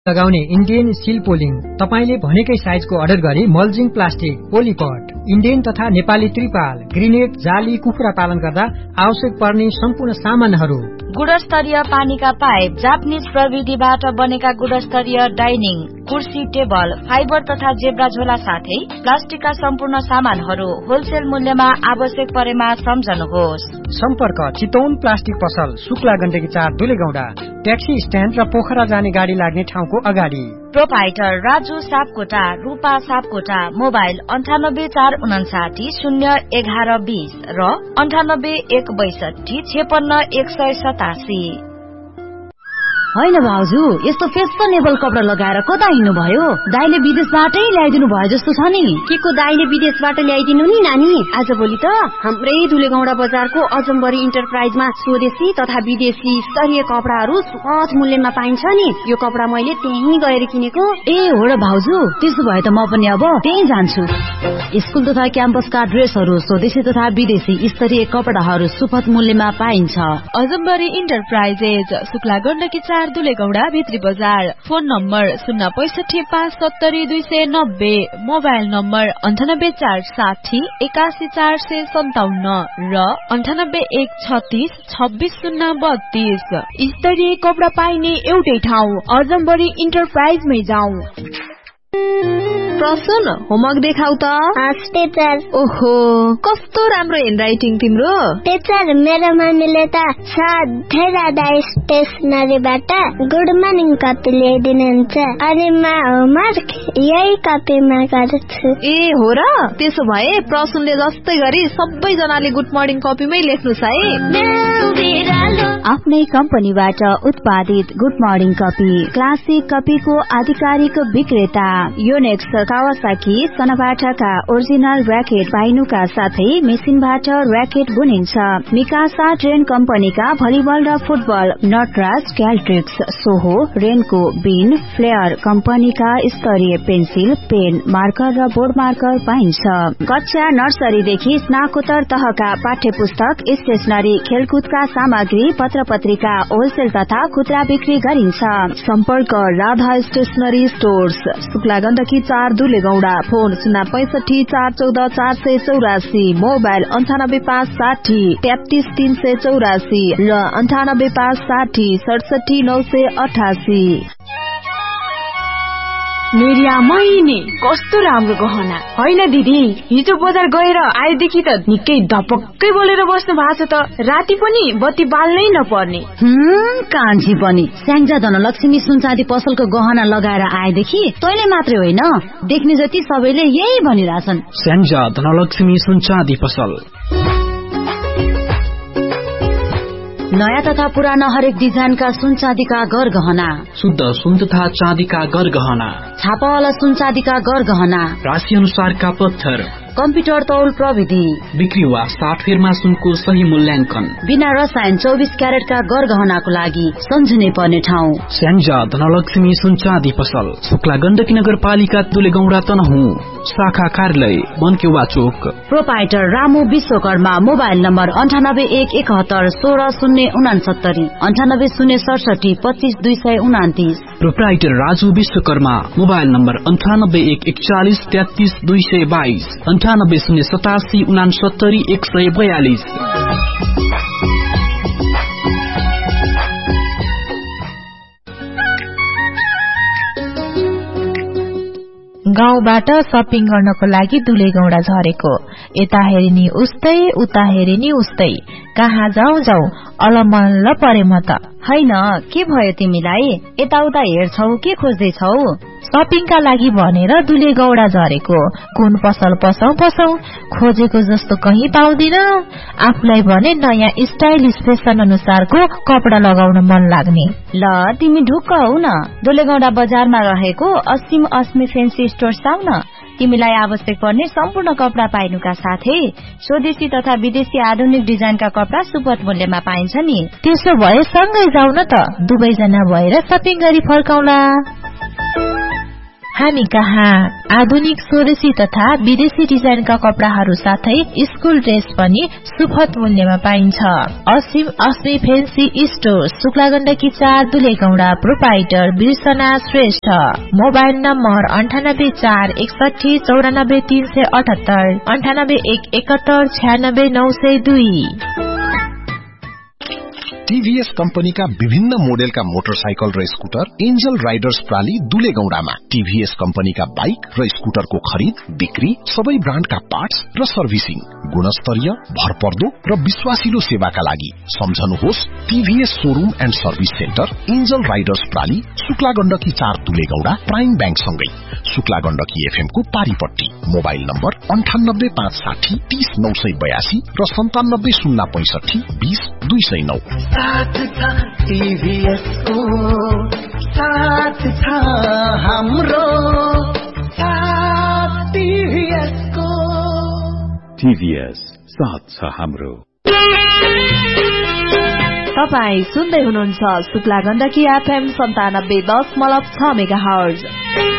लगाउने Indian still polling, तपाईले भनेकै साइजको अर्डर गरी मल्चिङ प्लास्टिक, पोलिपट, इन्डियन तथा नेपाली त्रिपाल, ग्रेनेड, जाली, कुखुरा पालन गर्दा आवश्यक पर्ने सम्पूर्ण सामानहरू, गुणस्तरीय पानीका पाइप, जापानिज प्रविधिबाट बनेका गुणस्तरीय डाइनिङ, कुर्सी, टेबल, फाइबर तथा जेब्रा झोला साथै प्लास्टिकका सम्पूर्ण सामानहरू होलसेल मूल्यमा आवश्यक परेमा सम्झनुहोस्। सम्पर्क चितौन प्लास्टिक पसल, शुक्ला गण्डकी 4 दुलेगौडा, ट्याक्सी स्ट्यान्ड र पोखरा जाने गाडी लाग्ने ठाउँको अगाडि। प्रोपाइटर राजु सापकोटा, रूपा सापकोटा, मोबाइल 9845901120 र 9816265187। होइन भाउजू, यस्तो फेसनेबल कपडा लगाएर कता हिँड्नु भयो? दाइले विदेशबाटै ल्याइदिनु भयो जस्तो छ नि। के को दाइले विदेशबाट ल्याइदिनु नि नानी? आजभोलि त हाम्रै धुलेगौडा बजारको अजम्बरी इन्टरप्राइजमा स्वदेशी तथा विदेशी स्तरीय कपडाहरू सहज मूल्यमा पाइन्छ नि। यो कपडा मैले त्यहीँ गएर किनेको। ए हो र भाउजू, त्यसो भए त म पनि अब त्यहीँ जान्छु। स्कुल तथा क्याम्पसका ड्रेसहरू, स्वदेशी तथा विदेशी स्तरीय कपडाहरू सुपथ मूल्यमा पाइन्छ। अजम्बरी इन्टरप्राइजेज, शुक्ला गण्डकी 4 दुलेगौडा, भित्री बजार। फोन नम्बर 065570290, मोबाइल नम्बर 9846814457 र 9813626032। स्तरीय कपडा पाइने एउटै ठाउँ अजम्बरी इन्टरप्राइजमै जाऊ। प्रसन्न, होमवर्क देखाउ त। टीचर। ओहो, कस्तो राम्रो ह्यान्डराइटिङ तिम्रो। टीचर, मेरो मम्मीले त सधैँ जाँदा स्टेसनरीबाट गुड मर्निङ कपी ल्याइदिनुहुन्छ अनि म होमवर्क यही कपीमा गर्छु। ए हो र? त्यसो भए प्रसन्नले जस्तै गरी सबैजनाले गुड मर्निङ कपीमै लेख्नुस् है। आफ्नै कम्पनीबाट उत्पादित गुड मर्निङ कपी, क्लासिक कपीको आधिकारिक विक्रेता योनेक्स, कावासाकी, सनबाटाका ओरिजिनल र्याकेट पाइनुका साथै मेसिनबाट र्याकेट बुनिन्छ। मिकासा ट्रेन कम्पनीका भलिबल र फुटबल, नटराज, क्याल्ट्रिक्स, सोहो, रेनको, बिन, फ्लेयर कम्पनीका स्तरीय पेन्सिल, पेन, मार्कर र बोर्ड मार्कर पाइन्छ। कक्षा नर्सरीदेखि स्नाकोत्तर तहका पाठ्य पुस्तक, स्टेशनरी, खेलकुदका सामग्री, पत्र पत्रिका होलसेल तथा खुद्रा बिक्री गरिन्छ। सम्पर्क Radha stationery stores, Shukla Gandaki 4 दुलेगौडा। Phone 06541448484, mobile 98560 33384 र 98560 67988। मेरिया मैनी, कस्तो राम्रो गहना होइन दिदी? हिजो बजार गएर आएदेखि त निकै धपक्कै बोलेर बस्नु भएको छ त। राति पनि बत्ती बाल्नै नपर्ने। कान्छी पनि स्याङ्जा धनलक्ष्मी सुनचाँदी पसलको गहना लगाएर आएदेखि तैले मात्रै होइन, देख्ने जति सबैले यही भनिरहेछन्। स्याङ्जा धनलक्ष्मी सुनचाँदी पसल। नयाँ तथा पुराना हरेक डिजाइनका सुन चाँदीका गरगहना, शुद्ध सुन तथा चाँदीका गरगहना, छापावाला सुन चाँदीका गरगहना, राशि अनुसारका पत्थर, कम्प्युटर तौल प्रविधि, बिक्री वा साटफेरमा सुनको सही मूल्याङ्कन, बिना रसायन 24 क्यारेटका गरगहनाको लागि सम्झिनै पर्ने ठाउँ स्याङ्जा धनलक्ष्मी सुनचाँदी पसल, शुक्ला गण्डकी नगरपालिका दुलेगौडा तनहुँ, शाखा कार्यालय बनकेवा चोक। Proprietor Ramu Vishwakarma, mobile number 9817160069, 9806725229। Proprietor Raju Vishwakarma, mobile number 9814433222, 9807869142। गाउँबाट सपिङ गर्नको लागि दुलेगौडा झरेको, यता हेरिनी उस्तै उता हेरिनी उस्तै, कहाँ जाऊ जाऊ अलमल्ल परे म त। हैन, के भयो तिमीलाई? यताउता हेर्छौ के खोज्दैछौ? सपिङका लागि भनेर दुलेगौडा झरेको, कुन पसल पसौ खोजेको जस्तो कहीँ पाउँदिन। आफूलाई भने नयाँ स्टाइलिश फेसन अनुसारको कपडा लगाउन मन लाग्ने। ल तिमी ढुक्क हौ न, दुलेगौडा बजारमा रहेको असीम अस्मी फेन्सी स्टोर जाऊ न। तिमीलाई आवश्यक पर्ने सम्पूर्ण कपडा पाइनुका साथै स्वदेशी तथा विदेशी आधुनिक डिजाइनका कपडा सुपथ मूल्यमा पाइन्छ नि। त्यसो भए सँगै जाऊ न त, दुवैजना भएर सपिङ गरी फर्काउला। हामी कहाँ आधुनिक स्वदेशी तथा विदेशी डिजाइनका कपडाहरू साथै स्कुल ड्रेस पनि सुपथ मूल्यमा पाइन्छ। असीम अस्मी fancy store, शुक्लागण्डकी 4, Dulegaunda. Proprietor बिर्सना Shrestha. Mobile number 9841619378 9811766902। TVS कम्पनीका विभिन्न मोडेलका मोटरसाइकल र स्कुटर एन्जल राइडर्स प्राली दुलेगौंडामा। टीभीएस कम्पनीका बाइक र स्कुटरको खरिद, बिक्री, सबै ब्रान्डका पार्ट्स र सर्भिसिङ, गुणस्तरीय, भरपर्दो र विश्वासिलो सेवाका लागि सम्झनुहोस् TVS showroom and service centre, angel Riders प्राली, शुक्लागण्डकी 4, Dulegaunda, prime bank सँगै शुक्लागण्डकी एफएम को पारीपट्टी। मोबाइल नम्बर 9856 30982 र 9706520209। साथ छ टीभीएस को, साथ छ हाम्रो, साथ टीभीएस को। टीभीएस साथ छ हाम्रो। तपाई सुन्दै हुनुहुन्छ शुक्लागण्डकी एफएम 97.6 मेगाहर्ज।